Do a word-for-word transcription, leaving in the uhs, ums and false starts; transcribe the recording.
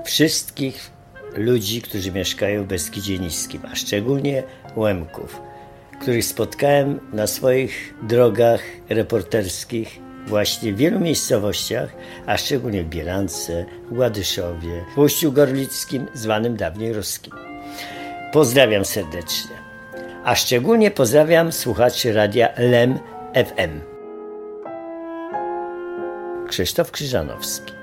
wszystkich ludzi, którzy mieszkają w Beskidzie Niskim, a szczególnie Łemków, których spotkałem na swoich drogach reporterskich właśnie w wielu miejscowościach, a szczególnie w Bielance, w Ładyszowie, w Uściu Gorlickim, zwanym dawniej Ruskim. Pozdrawiam serdecznie, a szczególnie pozdrawiam słuchaczy radia Lem F M. Krzysztof Krzyżanowski.